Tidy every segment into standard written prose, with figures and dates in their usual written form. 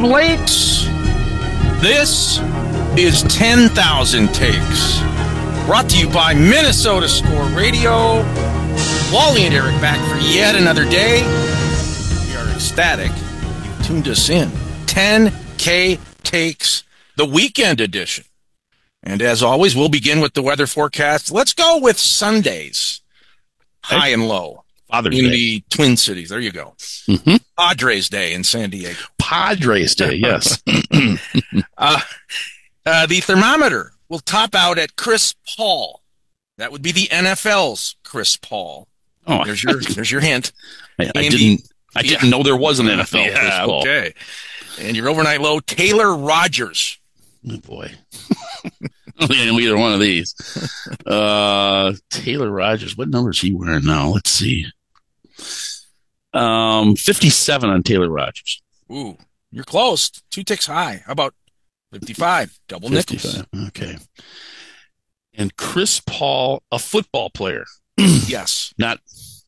late. This is 10,000 Takes. Brought to you by Minnesota Score Radio. Wally and Eric back for yet another day. We are ecstatic you tuned us in. 10K Takes, the weekend edition. And as always, we'll begin with the weather forecast. Let's go with Sundays, high and low. Father's in Day. The Twin Cities. There you go. Mm-hmm. Padres Day in San Diego. Padres Day, yes. The thermometer will top out at Chris Paul. That would be the NFL's Chris Paul. Oh, there's your hint. I didn't know there was an NFL Chris Paul. Okay. And your overnight low, Taylor Rogers. Oh, boy. I don't know either one of these. Taylor Rogers, what number is he wearing now? Let's see. 57 on Taylor Rogers. Ooh, you're close. 2 ticks high. How about 55? Double 55. nickels. Okay. And Chris Paul, a football player. Yes. Not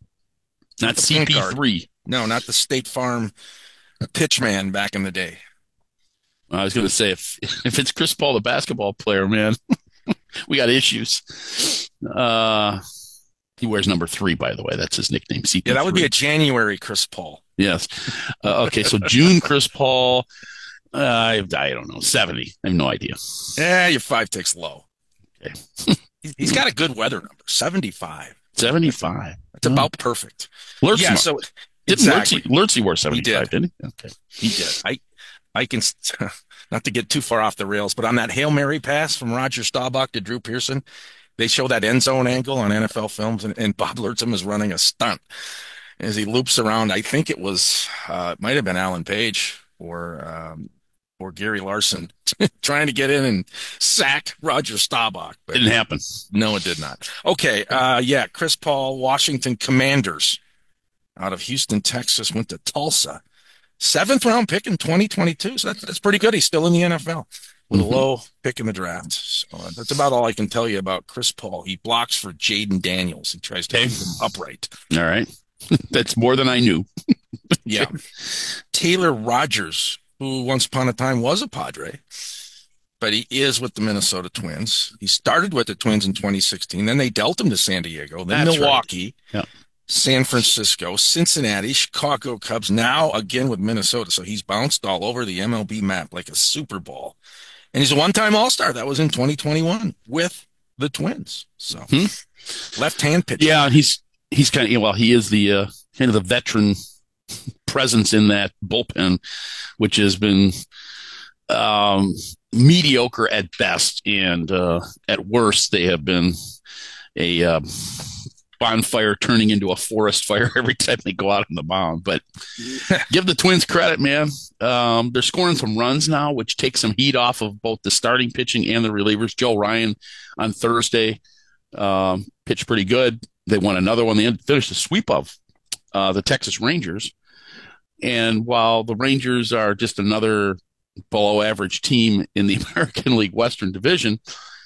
CP3. No, not the State Farm pitchman back in the day. I was going to say, if it's Chris Paul, the basketball player, man, we got issues. He wears number 3, by the way. That's his nickname, CP3. Yeah, that would be a January Chris Paul. Yes. Okay, so June Chris Paul, I don't know, 70. I have no idea. Yeah, you're 5 ticks low. Okay. He's got a good weather number, 75. 75. That's about perfect. Lurtsy, yeah, so didn't exactly. Lurtsy wore 75, didn't he? Okay. He did. I can, not to get too far off the rails, but on that Hail Mary pass from Roger Staubach to Drew Pearson, they show that end zone angle on NFL films, and Bob Lurtsum is running a stunt as he loops around. I think it was, it might have been Alan Page or Gary Larson trying to get in and sack Roger Staubach. But didn't happen. No, it did not. Okay, Chris Paul, Washington Commanders out of Houston, Texas, went to Tulsa. 7th round pick in 2022, so that's pretty good. He's still in the NFL with a low pick in the draft. So that's about all I can tell you about Chris Paul. He blocks for Jaden Daniels. He tries to keep him upright. All right. That's more than I knew. Yeah. Taylor Rogers, who once upon a time was a Padre, but he is with the Minnesota Twins. He started with the Twins in 2016. Then they dealt him to San Diego, then That's Milwaukee. Right. Yeah. San Francisco, Cincinnati, Chicago Cubs, now again with Minnesota. So he's bounced all over the MLB map like a Super Bowl. And he's a one-time All-Star. That was in 2021 with the Twins. So left-hand pitcher. Yeah, he's kind of, he is the kind of the veteran presence in that bullpen, which has been mediocre at best. And at worst, they have been a bonfire turning into a forest fire every time they go out on the mound. But give the Twins credit, man. They're scoring some runs now, which takes some heat off of both the starting pitching and the relievers. Joe Ryan on Thursday pitched pretty good. They won another one. They finished a sweep of the Texas Rangers. And while the Rangers are just another below average team in the American League Western Division,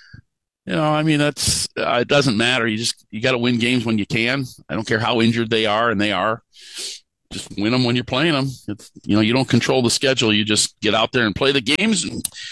it doesn't matter. You got to win games when you can. I don't care how injured they are, and they are. Just win them when you're playing them. You don't control the schedule. You just get out there and play the games.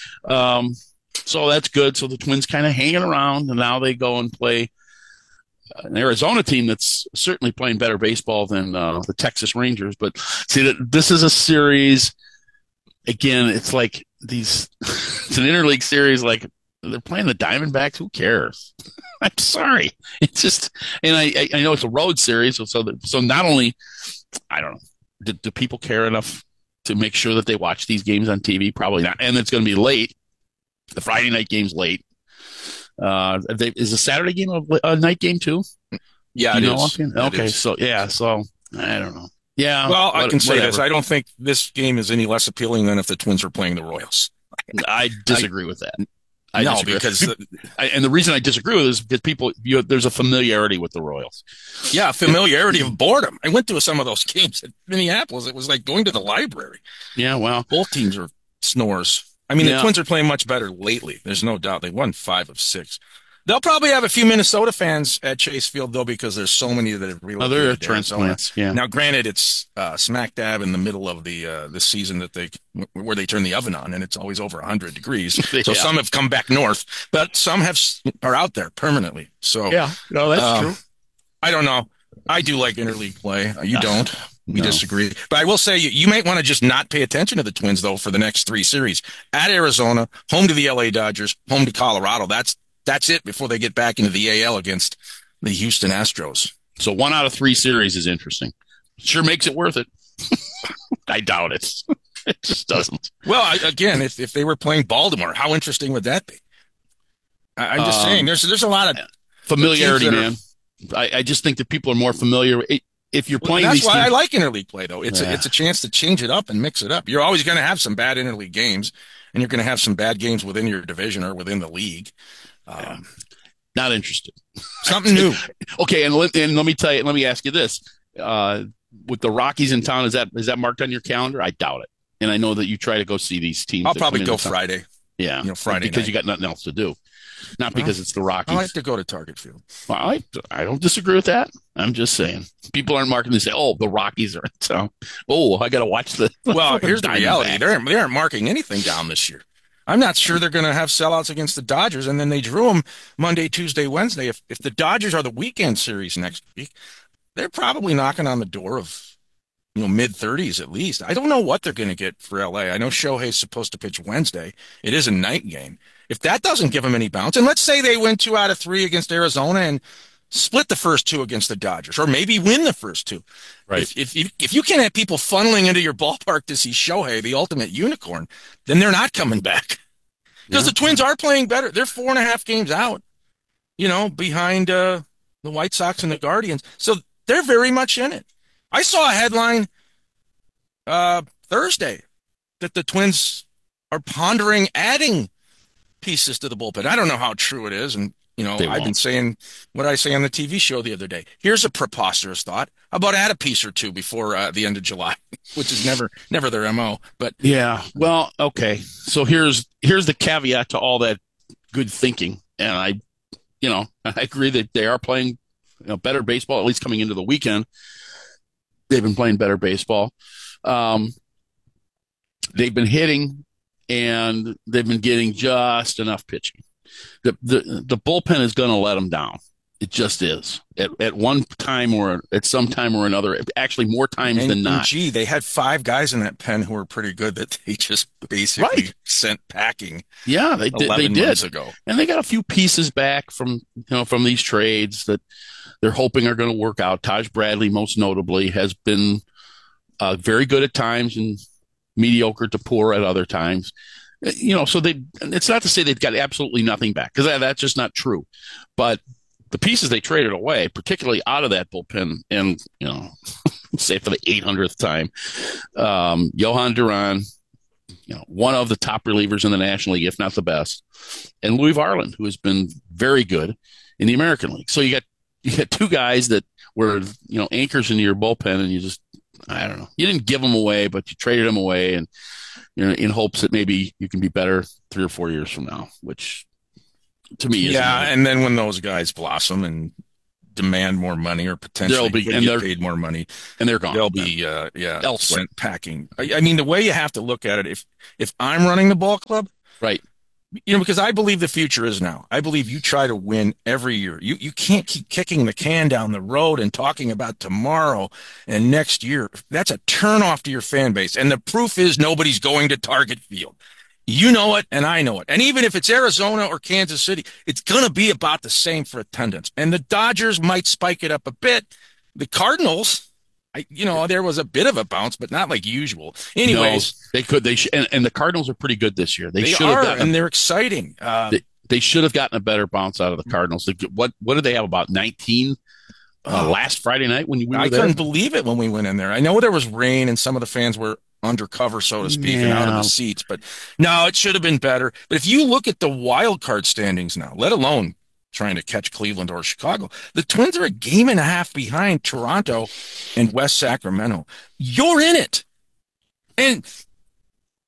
So that's good. So the Twins kind of hanging around, and now they go and play an Arizona team that's certainly playing better baseball than the Texas Rangers. But see, this is a series. Again, it's like it's an interleague series. Like, they're playing the Diamondbacks. Who cares? I'm sorry. It's just, and I know it's a road series. So not only, I don't know, do people care enough to make sure that they watch these games on TV? Probably not. And it's going to be late. The Friday night game's late. Is the Saturday game a night game too? Yeah, it is. Okay, so I don't know. Yeah. Well, I can say this. I don't think this game is any less appealing than if the Twins were playing the Royals. I disagree with that. Because and the reason I disagree with it is because there's a familiarity with the Royals. Yeah, familiarity of boredom. I went to some of those games at Minneapolis. It was like going to the library. Yeah, well, both teams are snores. I mean, the Twins are playing much better lately. There's no doubt. They won 5 of 6. They'll probably have a few Minnesota fans at Chase Field, though, because there's so many that have Oh, they're relocated to Arizona. transplants. Yeah. Now, granted, it's smack dab in the middle of the season where they turn the oven on, and it's always over 100 degrees. So Yeah. some have come back north, but some are out there permanently. So Yeah. No, that's true. I don't know. I do like interleague play. You don't. We No. disagree. But I will say you might want to just not pay attention to the Twins, though, for the next three series. At Arizona, home to the LA Dodgers, home to Colorado. That's it before they get back into the AL against the Houston Astros. So 1 out of 3 series is interesting. Sure makes it worth it. I doubt it. It just doesn't. Well, again, if they were playing Baltimore, how interesting would that be? I'm just saying, there's a lot of familiarity, man. I just think that people are more familiar. If you're playing that's these why teams, I like interleague play, though. It's a chance to change it up and mix it up. You're always going to have some bad interleague games, and you're going to have some bad games within your division or within the league. Not interested. Something new. Okay, and let me tell you. Let me ask you this: with the Rockies in town, is that marked on your calendar? I doubt it. And I know that you try to go see these teams. I'll probably go Friday. Yeah, Friday because night. you got nothing else to do. Not because it's the Rockies. I like to go to Target Field. Well, I don't disagree with that. I'm just saying people aren't marking. They say, "Oh, the Rockies are in town." Oh, I got to watch the. Well, here's the reality: they aren't marking anything down this year. I'm not sure they're going to have sellouts against the Dodgers, and then they drew them Monday, Tuesday, Wednesday. If the Dodgers are the weekend series next week, they're probably knocking on the door of mid-30s at least. I don't know what they're going to get for LA. I know Shohei's supposed to pitch Wednesday. It is a night game. If that doesn't give them any bounce, and let's say they win 2 out of 3 against Arizona and split the first 2 against the Dodgers, or maybe win the first 2. Right. If you can have people funneling into your ballpark to see Shohei, the ultimate unicorn, then they're not coming back. Because the Twins are playing better. They're 4.5 games out, behind the White Sox and the Guardians. So they're very much in it. I saw a headline Thursday that the Twins are pondering adding pieces to the bullpen. I don't know how true it is, and I've been saying what I say on the TV show the other day. Here's a preposterous thought: how about add a piece or 2 before the end of July, which is never their MO. But yeah, well, okay. So here's the caveat to all that good thinking, and I agree that they are playing better baseball, at least coming into the weekend. They've been playing better baseball. They've been hitting, and they've been getting just enough pitching. The bullpen is going to let them down. It just is. At one time or at some time or another, actually more times than not. Gee, they had 5 guys in that pen who were pretty good that they just basically sent packing. Yeah, they did. Months ago. And they got a few pieces back from these trades that they're hoping are going to work out. Taj Bradley, most notably, has been very good at times and mediocre to poor at other times. So it's not to say they've got absolutely nothing back, because that's just not true. But the pieces they traded away, particularly out of that bullpen, and say for the 800th time, Johan Duran, one of the top relievers in the National League, if not the best, and Louis Varland, who has been very good in the American League. So you got 2 guys that were anchors into your bullpen, and I don't know, you didn't give them away, but you traded them away, and in hopes that maybe you can be better 3 or 4 years from now, which to me is and then when those guys blossom and demand more money or potentially get paid more money, and they're gone, they'll be sent packing. I mean, the way you have to look at it, if I'm running the ball club, right, because I believe the future is now. I believe you try to win every year. You can't keep kicking the can down the road and talking about tomorrow and next year. That's a turnoff to your fan base. And the proof is nobody's going to Target Field. You know it, and I know it. And even if it's Arizona or Kansas City, it's going to be about the same for attendance. And the Dodgers might spike it up a bit. The Cardinals, there was a bit of a bounce, but not like usual. Anyways, no, they could. And the Cardinals are pretty good this year. They should have gotten, and they're exciting. They should have gotten a better bounce out of the Cardinals. What did they have, about 19 last Friday night when we were there? I couldn't believe it when we went in there. I know there was rain and some of the fans were undercover, so to speak, and out of the seats. But no, it should have been better. But if you look at the wild card standings now, let alone trying to catch Cleveland or Chicago, the Twins are a game and a half behind Toronto and West Sacramento. You're in it. And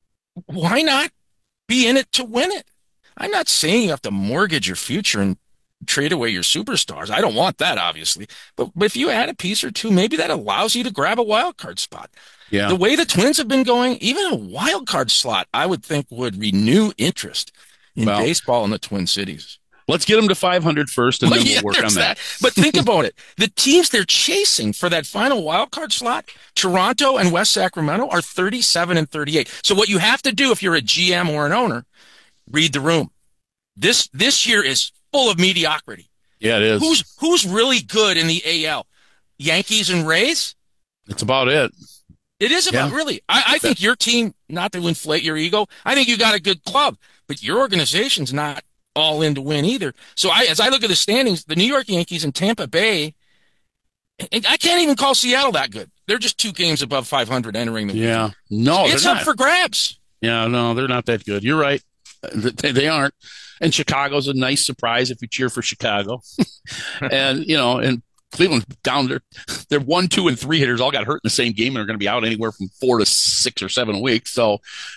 why not be in it to win it? I'm not saying you have to mortgage your future and trade away your superstars. I don't want that, obviously. But if you add a piece or two, maybe that allows you to grab a wild card spot. Yeah. The way the Twins have been going, even a wild card slot, I would think would renew interest in Well, baseball in the Twin Cities. let's get them to 500 first, and Well, then yeah, we'll work on there's that. that. But think about it. The teams they're chasing for that final wild card slot, Toronto and West Sacramento, are 37 and 38. So what you have to do if you're a GM or an owner, read the room. This year is full of mediocrity. Yeah, it is. Who's really good in the AL? Yankees and Rays? That's about it. It is about really. I think your team, not to inflate your ego, I think you got a good club, but your organization's not all in to win either. So as I look at the standings, the New York Yankees and Tampa Bay, and I can't even call Seattle that good. They're just 2 games above 500 entering the Yeah. No, it's they're up not. for grabs. Yeah, no, they're not that good. You're right. They aren't. And Chicago's a nice surprise if you cheer for Chicago. And, and Cleveland down there, they're 1, 2, and 3 hitters all got hurt in the same game and are going to be out anywhere from 4 to 6 or 7 weeks. So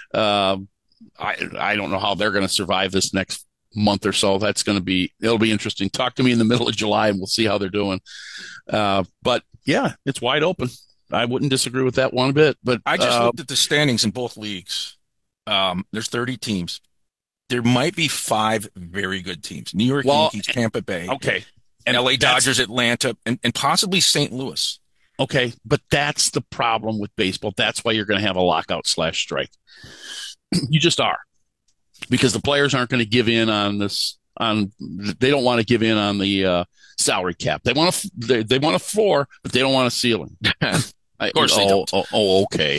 I don't know how they're going to survive this next month or so. It'll be interesting. Talk to me in the middle of July and we'll see how they're doing. But yeah, it's wide open. I wouldn't disagree with that one bit. But I just looked at the standings in both leagues. There's 30 teams. There might be 5 very good teams. New York Yankees, Tampa Bay. Okay. And LA Dodgers, Atlanta, and possibly St. Louis. Okay, but that's the problem with baseball. That's why you're going to have a lockout/strike. You just are, because the players aren't going to give in on this. They don't want to give in on the salary cap. They want a floor, but they don't want a ceiling. Of course they don't. Okay.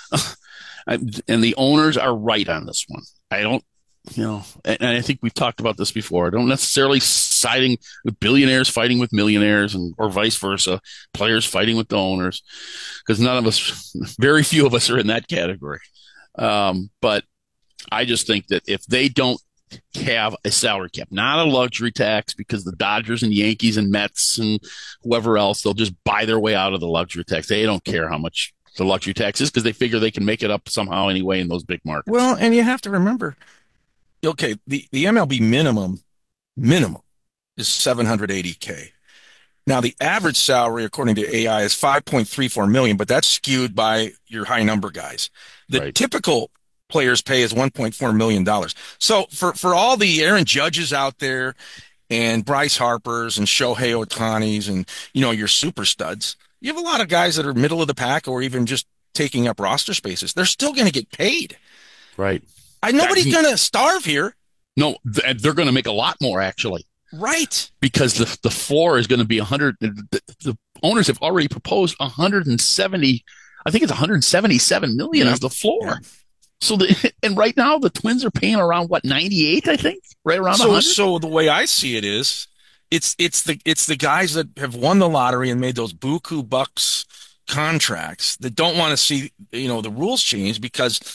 And the owners are right on this one. I don't. And I think we've talked about this before. I don't necessarily siding with billionaires fighting with millionaires or vice versa, players fighting with the owners, because very few of us are in that category. But I just think that if they don't have a salary cap, not a luxury tax, because the Dodgers and Yankees and Mets and whoever else, they'll just buy their way out of the luxury tax. They don't care how much the luxury tax is because they figure they can make it up somehow anyway in those big markets. Well, and you have to remember, okay, the MLB minimum is 780K. Now the average salary, according to AI, is 5.34 million, but that's skewed by your high number guys. The typical player's pay is $1.4 million. So for all the Aaron Judges out there and Bryce Harpers and Shohei Ohtani's and your super studs, you have a lot of guys that are middle of the pack or even just taking up roster spaces. They're still going to get paid. Right. Nobody's going to starve here. No, they're going to make a lot more, actually. Right. Because the floor is going to be 100. The owners have already proposed 170. I think it's 177 million as the floor. Yeah. So and right now the Twins are paying around 98, I think, right around 100. So the way I see it is, it's the guys that have won the lottery and made those buku bucks contracts that don't want to see the rules change because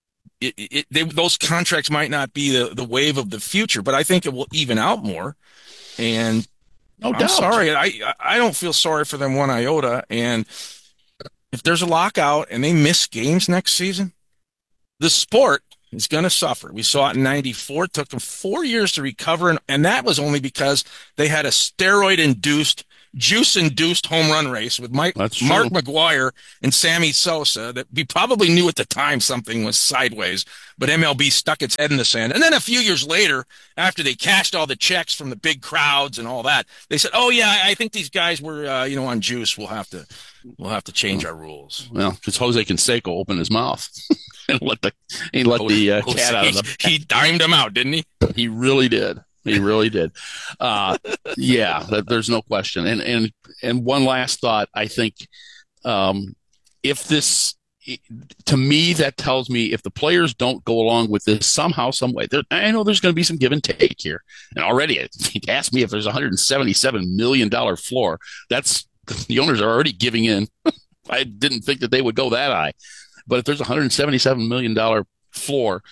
those contracts might not be the wave of the future, but I think it will even out more. And no doubt. I'm sorry, I don't feel sorry for them one iota. And if there's a lockout and they miss games next season, the sport is going to suffer. We saw it in '94. It took them 4 years to recover, and that was only because they had a steroid-induced, juice-induced home run race with Mark McGwire and Sammy Sosa that we probably knew at the time something was sideways, but MLB stuck its head in the sand. And then a few years later, after they cashed all the checks from the big crowds and all that, they said, "Oh yeah, I think these guys were on juice. We'll have to change our rules." Well, because Jose Canseco opened his mouth and let the cat out of the. He dimed him out, didn't he? He really did. He really did. There's no question. And one last thought, I think, if this, to me, that tells me if the players don't go along with this somehow, some way, I know there's going to be some give and take here. And already, he asked me if there's a $177 million floor. The owners are already giving in. I didn't think that they would go that high. But if there's a $177 million floor,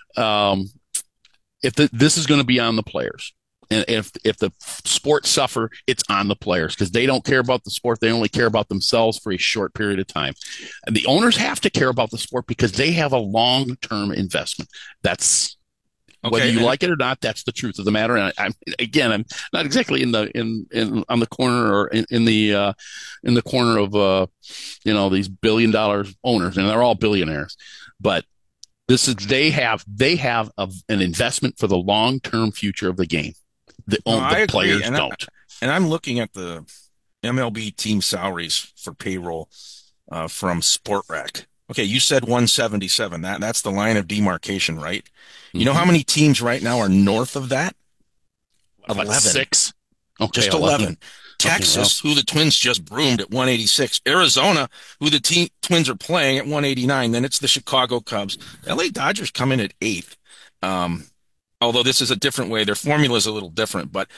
this is going to be on the players. And if the sports suffer, it's on the players because they don't care about the sport. They only care about themselves for a short period of time. And the owners have to care about the sport because they have a long-term investment. That's Okay. Whether you like it or not, that's the truth of the matter. And I'm not exactly on the corner or in the corner of these $1 billion owners, and they're all billionaires. But they have an investment for the long-term future of the game. The players don't. And I'm looking at the MLB team salaries for payroll from Sportrack. Okay, you said 177. That's the line of demarcation, right? You know how many teams right now are north of that? 11. 6. Okay, just 11. Texas, who the Twins just broomed at 186. Arizona, who the Twins are playing at 189. Then it's the Chicago Cubs. LA Dodgers come in at 8th. Although this is a different way. Their formula is a little different. But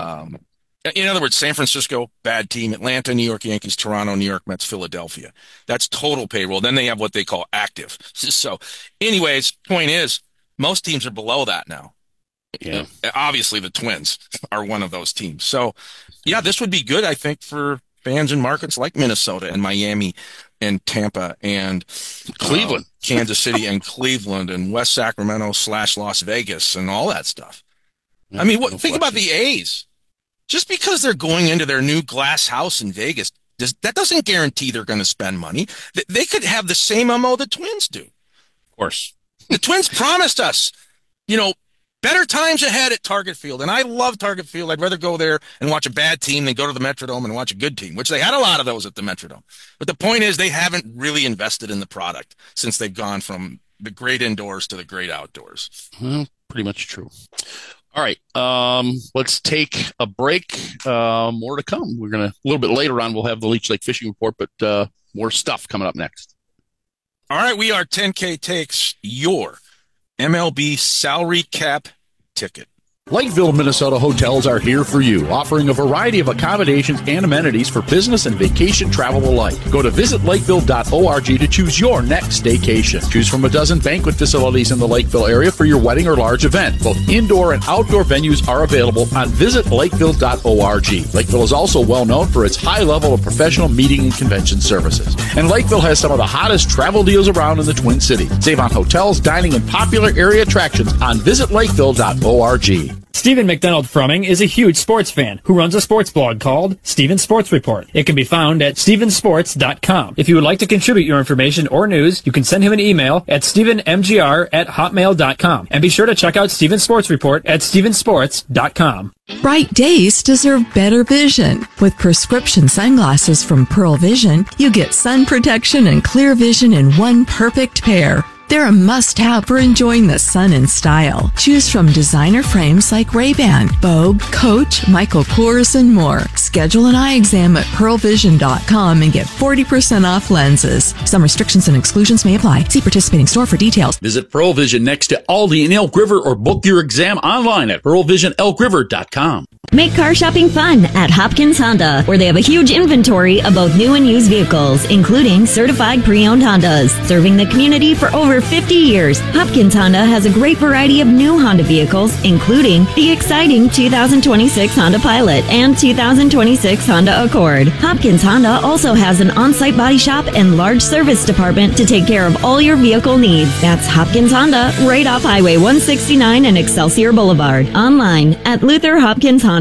in other words, San Francisco, bad team. Atlanta, New York Yankees, Toronto, New York Mets, Philadelphia. That's total payroll. Then they have what they call active. So anyways, point is, most teams are below that now. Yeah. Obviously, the Twins are one of those teams. So, yeah, this would be good, I think, for fans in markets like Minnesota and Miami and Tampa and Cleveland, Kansas City and Cleveland and West Sacramento / Las Vegas and all that stuff. Yeah, I mean, think about the A's. Just because they're going into their new glass house in Vegas, that doesn't guarantee they're going to spend money. They could have the same MO the Twins do. Of course. The Twins promised us, better times ahead at Target Field. And I love Target Field. I'd rather go there and watch a bad team than go to the Metrodome and watch a good team, which they had a lot of those at the Metrodome. But the point is they haven't really invested in the product since they've gone from the great indoors to the great outdoors. Well, pretty much true. All right. Let's take a break. More to come. We're going to, a little bit later on, we'll have the Leech Lake Fishing Report, but more stuff coming up next. All right, we are 10K Takes, your MLB salary cap ticket. Lakeville, Minnesota hotels are here for you, offering a variety of accommodations and amenities for business and vacation travel alike. Go to visitlakeville.org to choose your next staycation. Choose from a dozen banquet facilities in the Lakeville area for your wedding or large event. Both indoor and outdoor venues are available on visitlakeville.org. Lakeville is also well known for its high level of professional meeting and convention services. And Lakeville has some of the hottest travel deals around in the Twin Cities. Save on hotels, dining, and popular area attractions on visitlakeville.org. Stephen McDonald Frumming is a huge sports fan who runs a sports blog called Stephen Sports Report. It can be found at stephensports.com. If you would like to contribute your information or news, you can send him an email at stephenmgr@hotmail.com. And be sure to check out Stephen Sports Report at stephensports.com. Bright days deserve better vision. With prescription sunglasses from Pearl Vision, you get sun protection and clear vision in one perfect pair. They're a must-have for enjoying the sun in style. Choose from designer frames like Ray-Ban, Vogue, Coach, Michael Kors, and more. Schedule an eye exam at pearlvision.com and get 40% off lenses. Some restrictions and exclusions may apply. See participating store for details. Visit Pearl Vision next to Aldi in Elk River or book your exam online at pearlvisionelkriver.com. Make car shopping fun at Hopkins Honda, where they have a huge inventory of both new and used vehicles, including certified pre-owned Hondas. Serving the community for over 50 years, Hopkins Honda has a great variety of new Honda vehicles, including the exciting 2026 Honda Pilot and 2026 Honda Accord. Hopkins Honda also has an on-site body shop and large service department to take care of all your vehicle needs. That's Hopkins Honda, right off Highway 169 and Excelsior Boulevard. Online at LutherHopkinsHonda.com.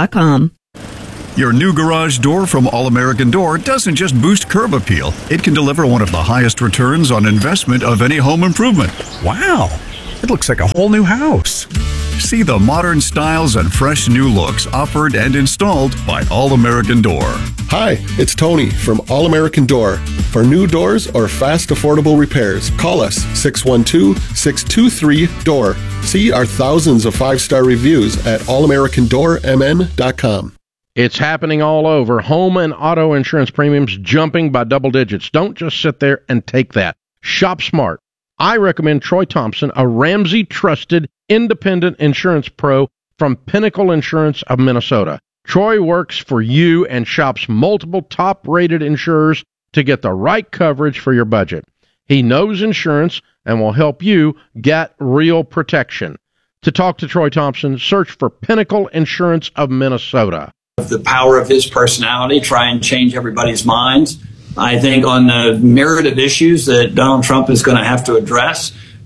Your new garage door from All American Door doesn't just boost curb appeal. It can deliver one of the highest returns on investment of any home improvement. Wow, it looks like a whole new house. See the modern styles and fresh new looks offered and installed by All American Door. Hi, it's Tony from All American Door. For new doors or fast, affordable repairs, call us 612-623-DOOR. See our thousands of 5-star reviews at allamericandoormn.com. It's happening all over. Home and auto insurance premiums jumping by double digits. Don't just sit there and take that. Shop smart. I recommend Troy Thompson, a Ramsey-trusted independent insurance pro from Pinnacle Insurance of Minnesota. Troy works for you and shops multiple top-rated insurers to get the right coverage for your budget. He knows insurance and will help you get real protection. To talk to Troy Thompson, search for Pinnacle Insurance of Minnesota. The power of his personality, try and change everybody's minds. I think on the merit of issues that Donald Trump is going to have to address,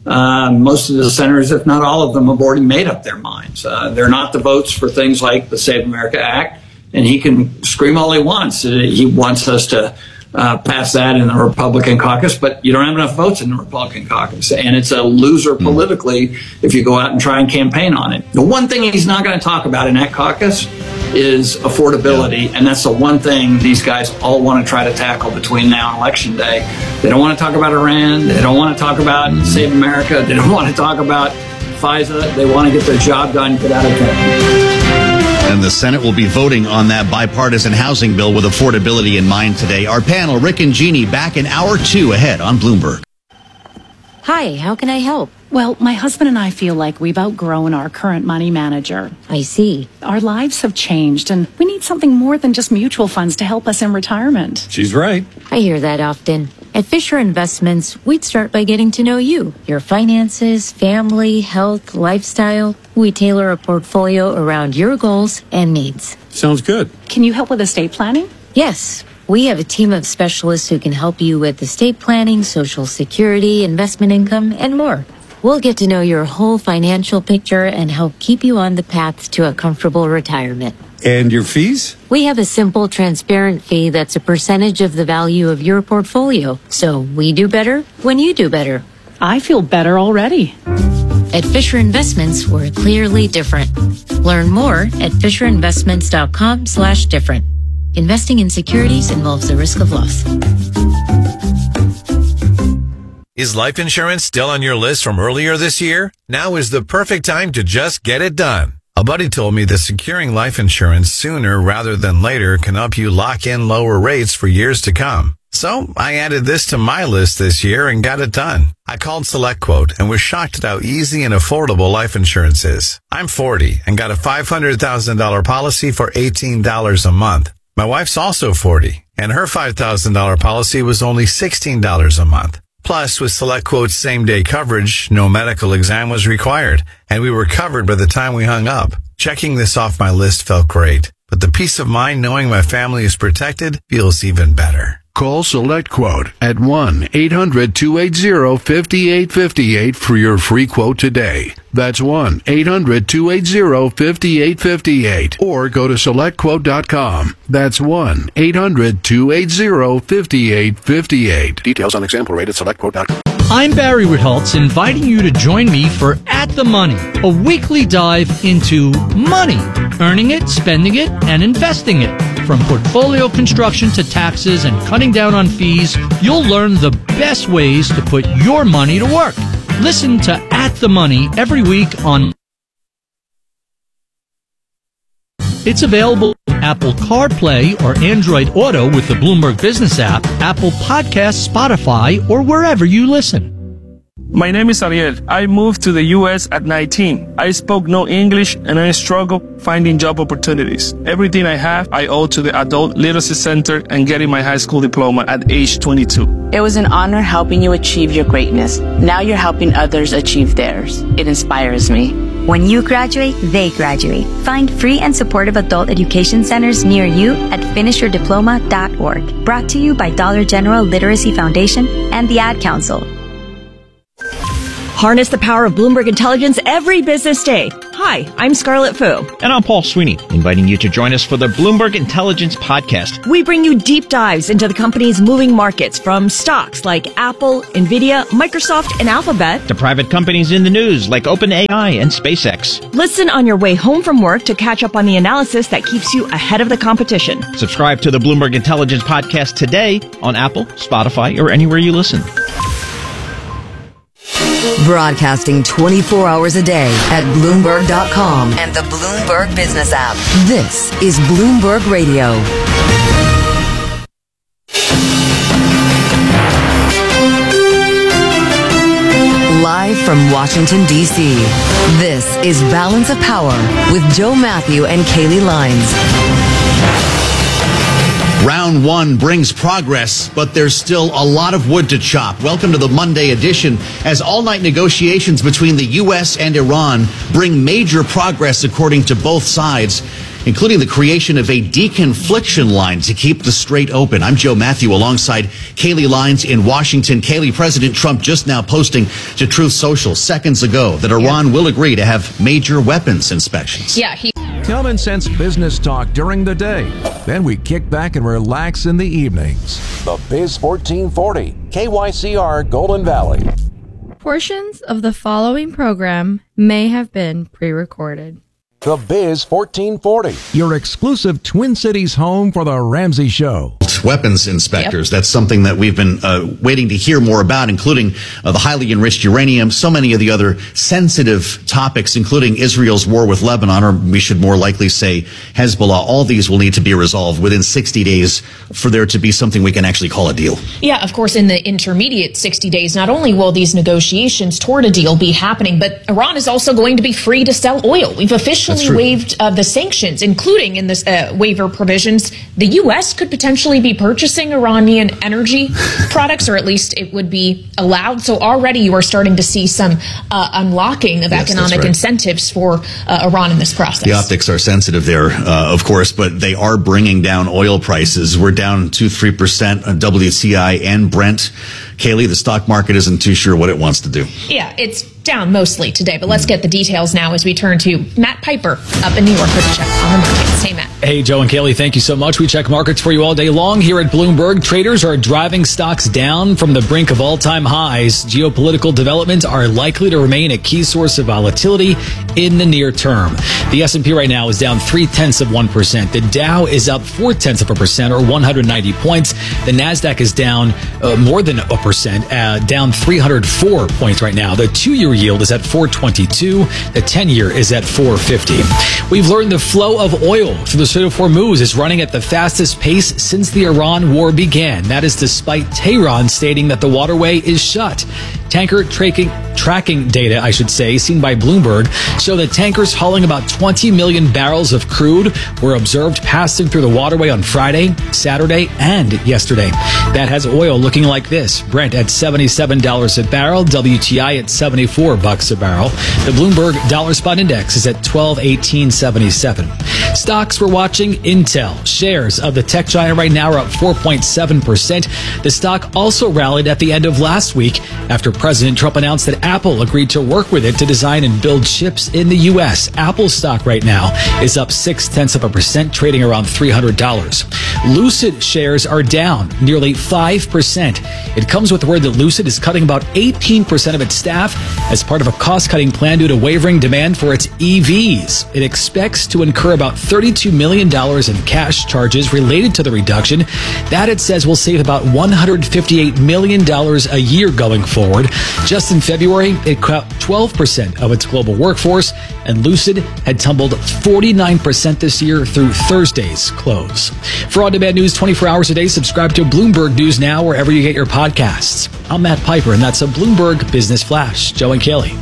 most of the senators, if not all of them, have already made up their minds. They're not the votes for things like the Save America Act, and he can scream all he wants. He wants us to pass that in the Republican caucus, but you don't have enough votes in the Republican caucus, and it's a loser politically if you go out and try and campaign on it. The one thing he's not going to talk about in that caucus is affordability, and that's the one thing these guys all want to try to tackle between now and Election Day. They don't want to talk about Iran. They don't want to talk about Save America. They don't want to talk about FISA. They want to get their job done, get out of town. And the Senate will be voting on that bipartisan housing bill with affordability in mind today. Our panel, Rick and Jeannie, back in hour 2 ahead on Bloomberg. Hi, how can I help? Well, my husband and I feel like we've outgrown our current money manager. I see. Our lives have changed, and we need something more than just mutual funds to help us in retirement. She's right. I hear that often. At Fisher Investments, we'd start by getting to know you, your finances, family, health, lifestyle. We tailor a portfolio around your goals and needs. Sounds good. Can you help with estate planning? Yes. We have a team of specialists who can help you with estate planning, Social Security, investment income, and more. We'll get to know your whole financial picture and help keep you on the path to a comfortable retirement. And your fees? We have a simple, transparent fee that's a percentage of the value of your portfolio. So we do better when you do better. I feel better already. At Fisher Investments, we're clearly different. Learn more at FisherInvestments.com/different. Investing in securities involves the risk of loss. Is life insurance still on your list from earlier this year? Now is the perfect time to just get it done. A buddy told me that securing life insurance sooner rather than later can help you lock in lower rates for years to come. So I added this to my list this year and got it done. I called SelectQuote and was shocked at how easy and affordable life insurance is. I'm 40 and got a $500,000 policy for $18 a month. My wife's also 40 and her $5,000 policy was only $16 a month. Plus, with SelectQuote's same-day coverage, no medical exam was required, and we were covered by the time we hung up. Checking this off my list felt great, but the peace of mind knowing my family is protected feels even better. Call SelectQuote at 1-800-280-5858 for your free quote today. That's 1-800-280-5858. Or go to SelectQuote.com. That's 1-800-280-5858. Details on example rate at SelectQuote.com. I'm Barry Ritholtz, inviting you to join me for At the Money, a weekly dive into money, earning it, spending it, and investing it. From portfolio construction to taxes and cutting down on fees, you'll learn the best ways to put your money to work. Listen to At the Money every week on... It's available on Apple CarPlay or Android Auto with the Bloomberg Business app, Apple Podcasts, Spotify, or wherever you listen. My name is Ariel. I moved to the U.S. at 19. I spoke no English and I struggled finding job opportunities. Everything I have, I owe to the Adult Literacy Center and getting my high school diploma at age 22. It was an honor helping you achieve your greatness. Now you're helping others achieve theirs. It inspires me. When you graduate, they graduate. Find free and supportive adult education centers near you at finishyourdiploma.org. Brought to you by Dollar General Literacy Foundation and the Ad Council. Harness the power of Bloomberg Intelligence every business day. Hi, I'm Scarlett Fu. And I'm Paul Sweeney, inviting you to join us for the Bloomberg Intelligence Podcast. We bring you deep dives into the company's moving markets, from stocks like Apple, Nvidia, Microsoft, and Alphabet, to private companies in the news like OpenAI and SpaceX. Listen on your way home from work to catch up on the analysis that keeps you ahead of the competition. Subscribe to the Bloomberg Intelligence Podcast today on Apple, Spotify, or anywhere you listen. Broadcasting 24 hours a day at Bloomberg.com and the Bloomberg Business app. This is Bloomberg Radio. Live from Washington, D.C., this is Balance of Power with Joe Matthew and Kaylee Lines. Round one brings progress, but there's still a lot of wood to chop. Welcome to the Monday edition, as all-night negotiations between the U.S. and Iran bring major progress according to both sides. including the creation of a deconfliction line to keep the strait open. I'm Joe Matthew alongside Kaylee Lines in Washington. Kaylee, President Trump just now posting to Truth Social seconds ago that Iran will agree to have major weapons inspections. Yeah, common sense business talk during the day. Then we kick back and relax in the evenings. The Biz 1440, KYCR Golden Valley. Portions of the following program may have been pre-recorded. The Biz 1440, your exclusive Twin Cities home for the Ramsey Show. Weapons inspectors. Yep. That's something that we've been waiting to hear more about, including the highly enriched uranium, so many of the other sensitive topics, including Israel's war with Lebanon, or we should more likely say Hezbollah. All these will need to be resolved within 60 days for there to be something we can actually call a deal. Yeah, of course, in the intermediate 60 days, not only will these negotiations toward a deal be happening, but Iran is also going to be free to sell oil. We've officially waived the sanctions, including in this waiver provisions. The U.S. could potentially be purchasing Iranian energy products, or at least it would be allowed. So already you are starting to see some unlocking of economic incentives for Iran in this process. The optics are sensitive there, of course, but they are bringing down oil prices. We're down 2-3% on WTI and Brent. Kaylee, the stock market isn't too sure what it wants to do. Yeah, it's down mostly today, but let's get the details now as we turn to Matt Piper up in New York with a check on the markets. Hey, Matt. Hey, Joe and Kaylee, thank you so much. We check markets for you all day long here at Bloomberg. Traders are driving stocks down from the brink of all-time highs. Geopolitical developments are likely to remain a key source of volatility in the near term. The S&P right now is down 0.3%. The Dow is up 0.4%, or 190 points. The Nasdaq is down more than 1%, down 304 points right now. The 2-year yield is at 4.22. The 10-year is at 4.50. We've learned the flow of oil through the Strait of Hormuz is running at the fastest pace since the Iran war began. That is despite Tehran stating that the waterway is shut. Tanker tracking data, seen by Bloomberg, show that tankers hauling about 20 million barrels of crude were observed passing through the waterway on Friday, Saturday, and yesterday. That has oil looking like this. Brent at $77 a barrel, WTI at $74 a barrel. The Bloomberg Dollar Spot Index is at 1218.77. Stocks we're watching: Intel. Shares of the tech giant right now are up 4.7%. The stock also rallied at the end of last week after President Trump announced that Apple agreed to work with it to design and build chips in the U.S. Apple stock right now is up 0.6%, trading around $300. Lucid shares are down nearly 5%. It comes with word that Lucid is cutting about 18% of its staff as part of a cost-cutting plan due to wavering demand for its EVs. It expects to incur about $32 million in cash charges related to the reduction. That, it says, will save about $158 million a year going forward. Just in February, it cut 12% of its global workforce, and Lucid had tumbled 49% this year through Thursday's close. For on-demand news 24 hours a day, subscribe to Bloomberg News Now wherever you get your podcasts. I'm Matt Piper, and that's a Bloomberg Business Flash. Joe and Kaylee.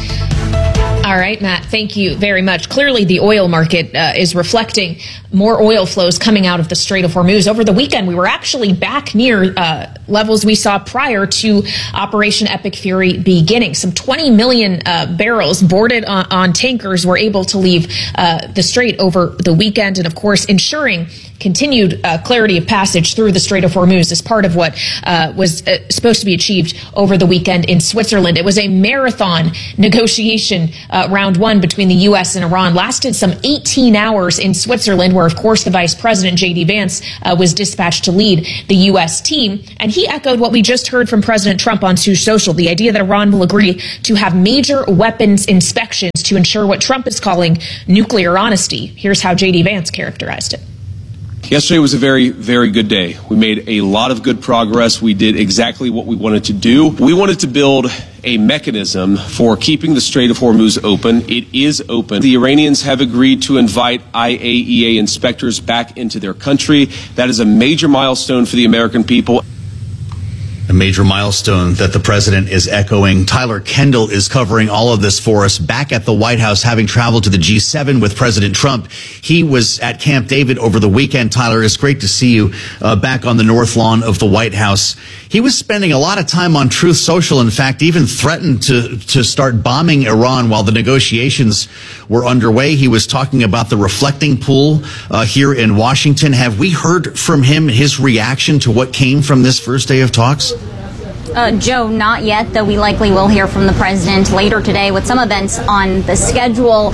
All right, Matt, thank you very much. Clearly, the oil market is reflecting more oil flows coming out of the Strait of Hormuz. Over the weekend, we were actually back near levels we saw prior to Operation Epic Fury beginning. Some 20 million barrels boarded on tankers were able to leave the Strait over the weekend, and of course, ensuring continued clarity of passage through the Strait of Hormuz is part of what was supposed to be achieved over the weekend in Switzerland. It was a marathon negotiation. Round one between the U.S. and Iran lasted some 18 hours in Switzerland, where, of course, the Vice President, J.D. Vance, was dispatched to lead the U.S. team. And he echoed what we just heard from President Trump on Truth Social, the idea that Iran will agree to have major weapons inspections to ensure what Trump is calling nuclear honesty. Here's how J.D. Vance characterized it. Yesterday was a very, very good day. We made a lot of good progress. We did exactly what we wanted to do. We wanted to build a mechanism for keeping the Strait of Hormuz open. It is open. The Iranians have agreed to invite IAEA inspectors back into their country. That is a major milestone for the American people. A major milestone that the president is echoing. Tyler Kendall is covering all of this for us back at the White House, having traveled to the G7 with President Trump. He was at Camp David over the weekend. Tyler, it's great to see you back on the North Lawn of the White House. He was spending a lot of time on Truth Social. In fact, even threatened to start bombing Iran while the negotiations were underway. He was talking about the reflecting pool here in Washington. Have we heard from him, his reaction to what came from this first day of talks? Joe, not yet, though we likely will hear from the president later today with some events on the schedule.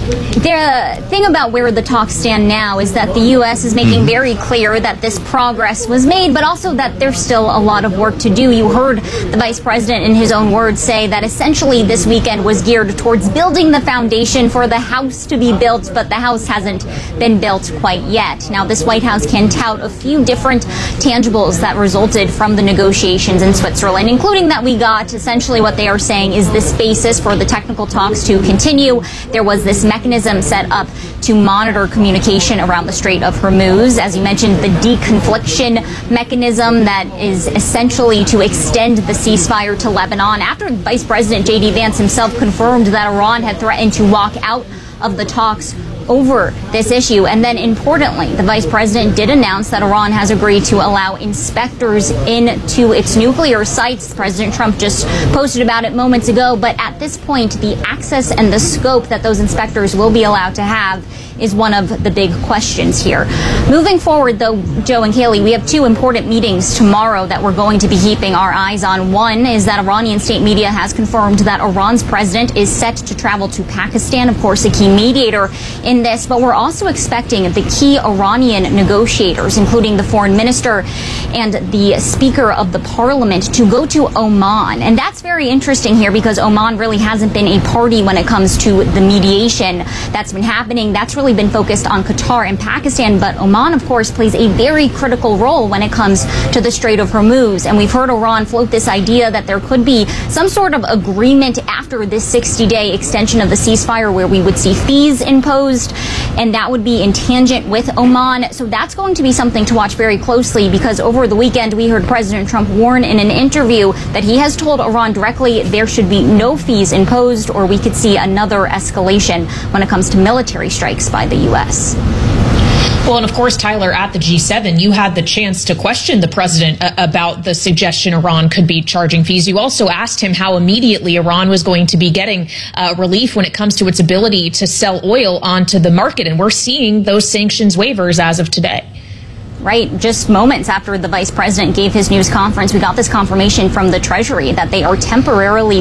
The thing about where the talks stand now is that the U.S. is making very clear that this progress was made, but also that there's still a lot of work to do. You heard the vice president in his own words say that essentially this weekend was geared towards building the foundation for the house to be built, but the house hasn't been built quite yet. Now, this White House can tout a few different tangibles that resulted from the negotiations in Switzerland, including that we got essentially what they are saying is this basis for the technical talks to continue. There was this mechanism set up to monitor communication around the Strait of Hormuz. As you mentioned, the deconfliction mechanism that is essentially to extend the ceasefire to Lebanon after Vice President J.D. Vance himself confirmed that Iran had threatened to walk out of the talks over this issue. And then importantly, the vice president did announce that Iran has agreed to allow inspectors into its nuclear sites. President Trump just posted about it moments ago. But at this point, the access and the scope that those inspectors will be allowed to have is one of the big questions here. Moving forward, though, Joe and Kaylee, we have two important meetings tomorrow that we're going to be keeping our eyes on. One is that Iranian state media has confirmed that Iran's president is set to travel to Pakistan, of course, a key mediator in this. But we're also expecting the key Iranian negotiators, including the foreign minister and the speaker of the parliament, to go to Oman. And that's very interesting here because Oman really hasn't been a party when it comes to the mediation that's been happening. That's really been focused on Qatar and Pakistan, but Oman, of course, plays a very critical role when it comes to the Strait of Hormuz. And we've heard Iran float this idea that there could be some sort of agreement after this 60-day extension of the ceasefire where we would see fees imposed, and that would be in tangent with Oman. So that's going to be something to watch very closely because over the weekend we heard President Trump warn in an interview that he has told Iran directly there should be no fees imposed or we could see another escalation when it comes to military strikes by the U.S. Well, and of course, Tyler, at the G7, you had the chance to question the president about the suggestion Iran could be charging fees. You also asked him how immediately Iran was going to be getting relief when it comes to its ability to sell oil onto the market. And we're seeing those sanctions waivers as of today. Right, just moments after the vice president gave his news conference, we got this confirmation from the Treasury that they are temporarily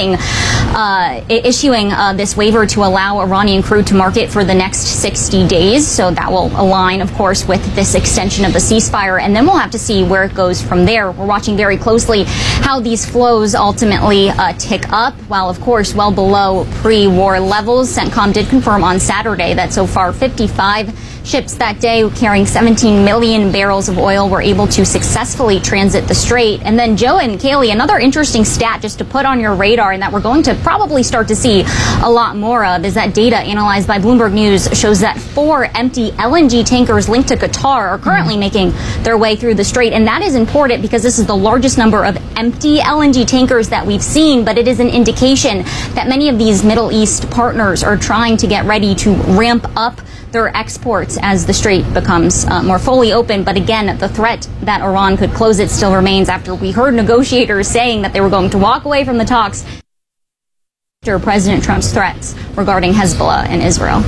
issuing this waiver to allow Iranian crude to market for the next 60 days. So that will align, of course, with this extension of the ceasefire. And then we'll have to see where it goes from there. We're watching very closely how these flows ultimately tick up, while, of course, well below pre-war levels. CENTCOM did confirm on Saturday that so far 55 ships that day carrying 17 million barrels of oil were able to successfully transit the strait. And then, Joe and Kaylee, another interesting stat just to put on your radar and that we're going to probably start to see a lot more of is that data analyzed by Bloomberg News shows that 4 empty LNG tankers linked to Qatar are currently making their way through the strait. And that is important because this is the largest number of empty LNG tankers that we've seen, but it is an indication that many of these Middle East partners are trying to get ready to ramp up their exports as the strait becomes more fully open. But again, the threat that Iran could close it still remains after we heard negotiators saying that they were going to walk away from the talks after President Trump's threats regarding Hezbollah and Israel.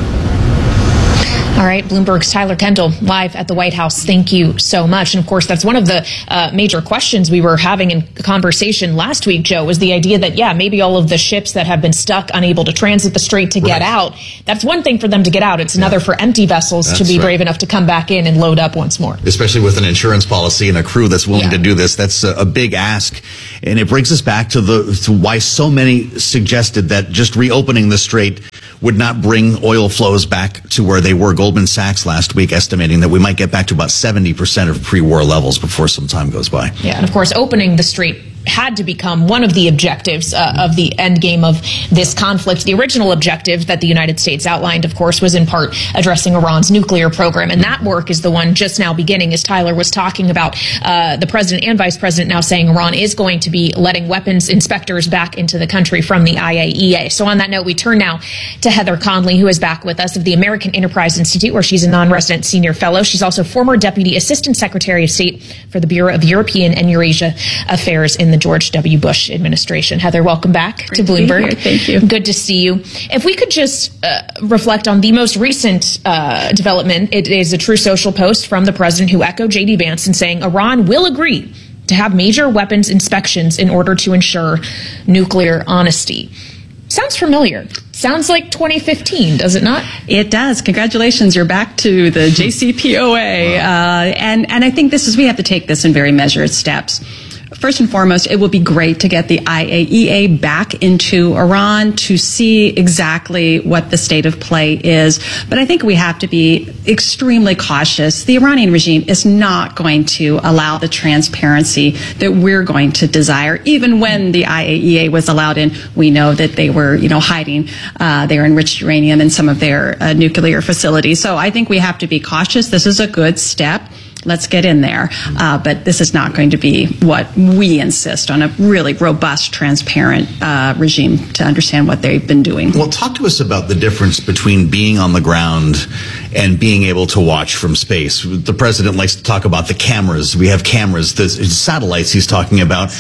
All right, Bloomberg's Tyler Kendall live at the White House. Thank you so much. And of course, that's one of the major questions we were having in conversation last week, Joe, was the idea that, yeah, maybe all of the ships that have been stuck, unable to transit the strait to get out, that's one thing for them to get out. It's another for empty vessels to be brave enough to come back in and load up once more. Especially with an insurance policy and a crew that's willing to do this. That's a big ask. And it brings us back to why so many suggested that just reopening the strait would not bring oil flows back to where they were. Goldman Sachs last week estimating that we might get back to about 70% of pre-war levels before some time goes by. Yeah, and of course, opening the strait had to become one of the objectives of the end game of this conflict. The original objective that the United States outlined, of course, was in part addressing Iran's nuclear program. And that work is the one just now beginning, as Tyler was talking about. The president and vice president now saying Iran is going to be letting weapons inspectors back into the country from the IAEA. So on that note, we turn now to Heather Conley, who is back with us of the American Enterprise Institute, where she's a non-resident senior fellow. She's also former Deputy Assistant Secretary of State for the Bureau of European and Eurasia Affairs in the George W. Bush administration. Heather, welcome back to Bloomberg. Thank you. Good to see you. If we could just reflect on the most recent development, it is a True Social post from the president who echoed J.D. Vance in saying Iran will agree to have major weapons inspections in order to ensure nuclear honesty. Sounds familiar. Sounds like 2015, does it not? It does. Congratulations. You're back to the JCPOA. Wow. And I think we have to take this in very measured steps. First and foremost, it will be great to get the IAEA back into Iran to see exactly what the state of play is. But I think we have to be extremely cautious. The Iranian regime is not going to allow the transparency that we're going to desire. Even when the IAEA was allowed in, we know that they were, hiding their enriched uranium in some of their nuclear facilities. So I think we have to be cautious. This is a good step. Let's get in there. But this is not going to be what we insist on, a really robust, transparent regime to understand what they've been doing. Well, talk to us about the difference between being on the ground and being able to watch from space. The president likes to talk about the cameras. We have cameras, the satellites he's talking about,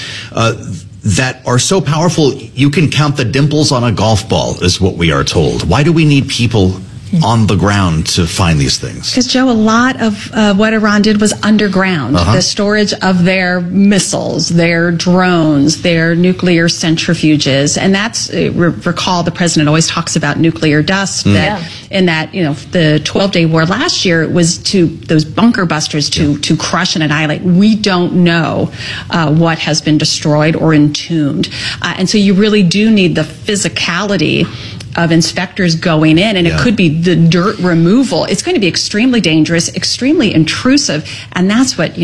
that are so powerful you can count the dimples on a golf ball, is what we are told. Why do we need people on the ground to find these things? Because, Joe, a lot of what Iran did was underground. The storage of their missiles, their drones, their nuclear centrifuges. And that's, recall, the president always talks about nuclear dust. In that, the 12-day war last year, it was to those bunker busters to crush and annihilate. We don't know what has been destroyed or entombed. And so you really do need the physicality of inspectors going in, and it could be the dirt removal. It's going to be extremely dangerous, extremely intrusive, and that's what,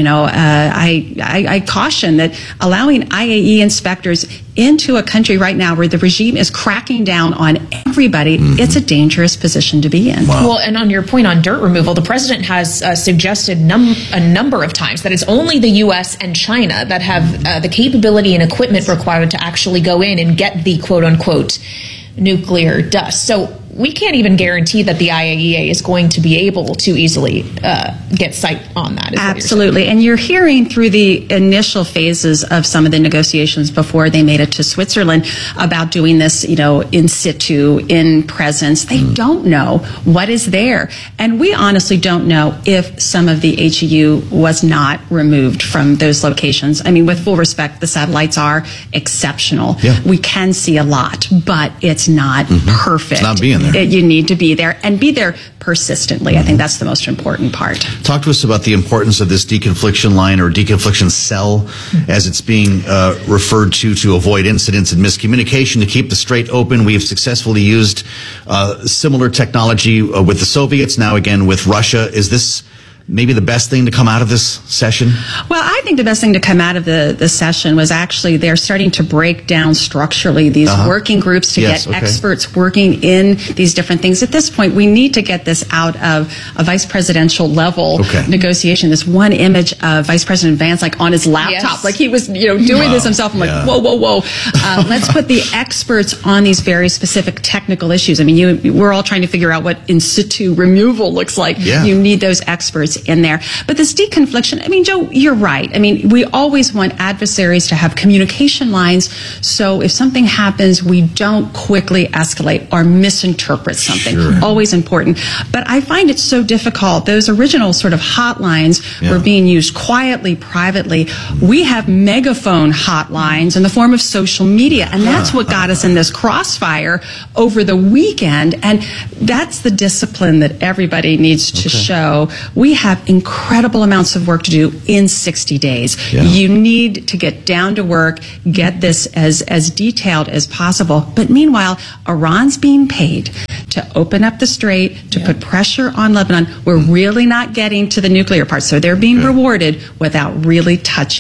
I caution that allowing IAEA inspectors into a country right now where the regime is cracking down on everybody, it's a dangerous position to be in. Well, and on your point on dirt removal, the president has suggested a number of times that it's only the U.S. and China that have the capability and equipment required to actually go in and get the quote-unquote nuclear dust. So we can't even guarantee that the IAEA is going to be able to easily get sight on that. Absolutely. And you're hearing through the initial phases of some of the negotiations before they made it to Switzerland about doing this, in situ, in presence. They don't know what is there. And we honestly don't know if some of the HEU was not removed from those locations. I mean, with full respect, the satellites are exceptional. Yeah. We can see a lot, but it's not perfect. It's not being there. You need to be there and be there persistently. I think that's the most important part. Talk to us about the importance of this deconfliction line or deconfliction cell, as it's being referred to avoid incidents and miscommunication, to keep the strait open. We have successfully used similar technology with the Soviets, now again with Russia. Is this maybe the best thing to come out of this session? Well, I think the best thing to come out of the session was actually they're starting to break down structurally these working groups to get experts working in these different things. At this point, we need to get this out of a vice presidential level negotiation. This one image of Vice President Vance on his laptop, like he was doing this himself. I'm like, whoa. Let's put the experts on these very specific technical issues. I mean, we're all trying to figure out what in situ removal looks like. Yeah. You need those experts in there. But this deconfliction, I mean, Joe, you're right. I mean, we always want adversaries to have communication lines so if something happens, we don't quickly escalate or misinterpret something. Sure. Always important. But I find it so difficult. Those original sort of hotlines were being used quietly, privately. We have megaphone hotlines in the form of social media, and that's what got us in this crossfire over the weekend. And that's the discipline that everybody needs to show. We have incredible amounts of work to do in 60 days. Yeah. You need to get down to work, get this as detailed as possible. But meanwhile, Iran's being paid to open up the strait, to put pressure on Lebanon. We're really not getting to the nuclear part. So they're being rewarded without really touching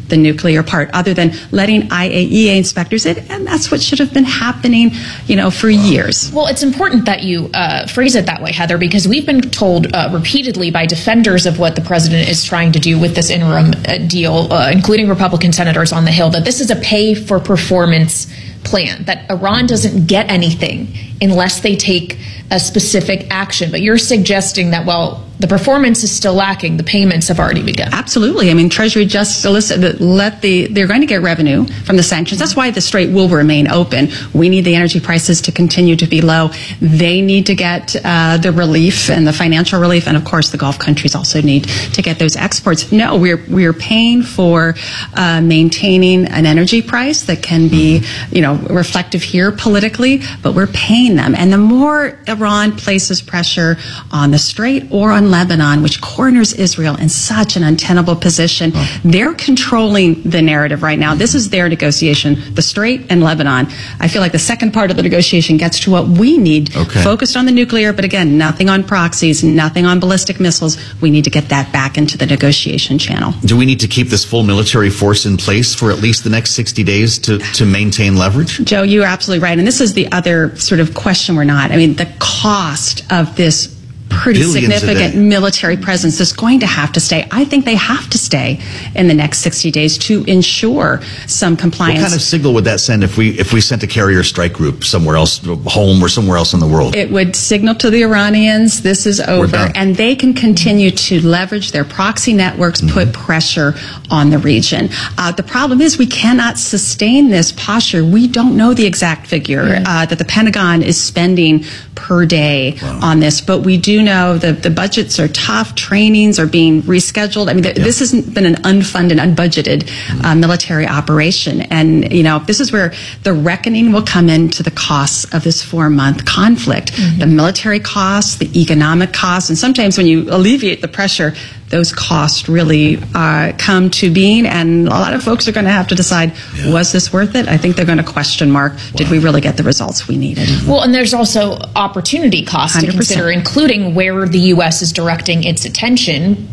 the nuclear part, other than letting IAEA inspectors in, and that's what should have been happening, for years. Well, it's important that you phrase it that way, Heather, because we've been told repeatedly by defenders of what the president is trying to do with this interim deal, including Republican senators on the Hill, that this is a pay-for-performance plan, that Iran doesn't get anything unless they take a specific action. But you're suggesting that, well, the performance is still lacking. The payments have already begun. Absolutely. I mean, Treasury just solicited that they're going to get revenue from the sanctions. That's why the Strait will remain open. We need the energy prices to continue to be low. They need to get the relief and the financial relief, and of course, the Gulf countries also need to get those exports. No, we're paying for maintaining an energy price that can be, reflective here politically, but we're paying them. And the more Iran places pressure on the Strait or on Lebanon, which corners Israel in such an untenable position, they're controlling the narrative right now. This is their negotiation, the Strait and Lebanon. I feel like the second part of the negotiation gets to what we need, focused on the nuclear, but again, nothing on proxies, nothing on ballistic missiles. We need to get that back into the negotiation channel. Do we need to keep this full military force in place for at least the next 60 days to maintain leverage? Joe, you're absolutely right. And this is the other sort of question we're not. I mean, the cost of this pretty significant military presence is going to have to stay. I think they have to stay in the next 60 days to ensure some compliance. What kind of signal would that send if we sent a carrier strike group somewhere else, home or somewhere else in the world? It would signal to the Iranians this is over, and they can continue to leverage their proxy networks, put pressure on the region. The problem is we cannot sustain this posture. We don't know the exact figure that the Pentagon is spending per day on this, but we do know that the budgets are tough, trainings are being rescheduled. I mean, this has been an unfunded, unbudgeted military operation. And, this is where the reckoning will come into the costs of this 4-month conflict. The military costs, the economic costs, and sometimes when you alleviate the pressure, those costs really come to being, and a lot of folks are going to have to decide, was this worth it? I think they're going to question mark, did we really get the results we needed? Well, and there's also opportunity costs 100%. To consider, including where the U.S. is directing its attention.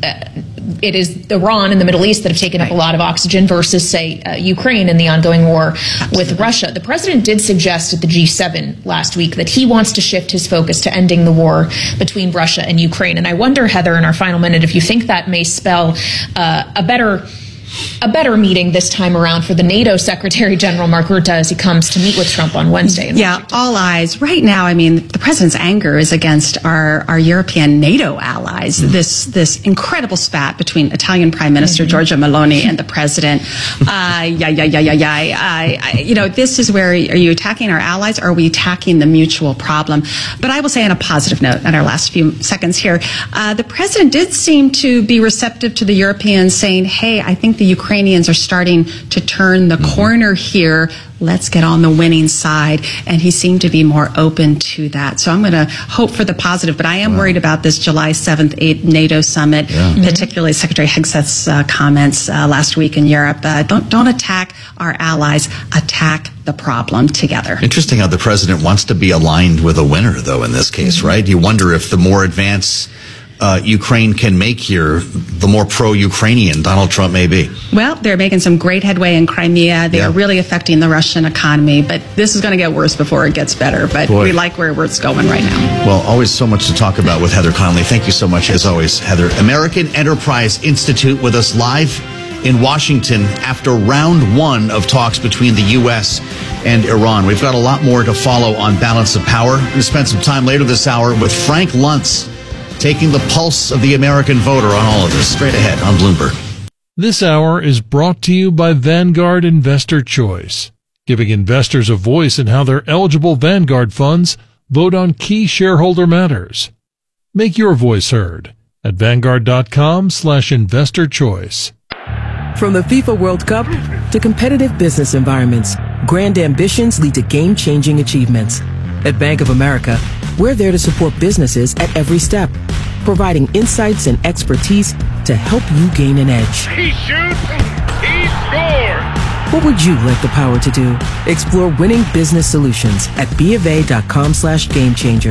It is Iran and the Middle East that have taken up a lot of oxygen versus, say, Ukraine and the ongoing war with Russia. The president did suggest at the G7 last week that he wants to shift his focus to ending the war between Russia and Ukraine. And I wonder, Heather, in our final minute, if you think that may spell a better meeting this time around for the NATO Secretary General Mark Rutte as he comes to meet with Trump on Wednesday. All eyes. Right now, I mean, the president's anger is against our European NATO allies. This incredible spat between Italian Prime Minister Giorgia Meloni and the president. This is where, are you attacking our allies, or are we attacking the mutual problem? But I will say on a positive note, in our last few seconds here, the president did seem to be receptive to the Europeans saying, hey, I think the Ukrainians are starting to turn the corner here. Let's get on the winning side. And he seemed to be more open to that. So I'm going to hope for the positive, but I am worried about this July 7th, 8th NATO summit, particularly Secretary Hegseth's comments last week in Europe. Don't attack our allies, attack the problem together. Interesting how the president wants to be aligned with a winner, though, in this case, right? You wonder if the more advanced Ukraine can make here, the more pro-Ukrainian Donald Trump may be. Well, they're making some great headway in Crimea. They are really affecting the Russian economy, but this is going to get worse before it gets better. But we like where it's going right now. Well, always so much to talk about with Heather Conley. Thank you so much, as always, Heather. American Enterprise Institute with us live in Washington after round 1 of talks between the U.S. and Iran. We've got a lot more to follow on balance of power. We're going to spend some time later this hour with Frank Luntz, taking the pulse of the American voter on all of this. Straight ahead on Bloomberg. This hour is brought to you by Vanguard Investor Choice, giving investors a voice in how their eligible Vanguard funds vote on key shareholder matters. Make your voice heard at Vanguard.com/investor choice. From the FIFA World Cup to competitive business environments, grand ambitions lead to game-changing achievements. At Bank of America, we're there to support businesses at every step, providing insights and expertise to help you gain an edge. He shoots, he scores! What would you like the power to do? Explore winning business solutions at BofA.com/gamechanger.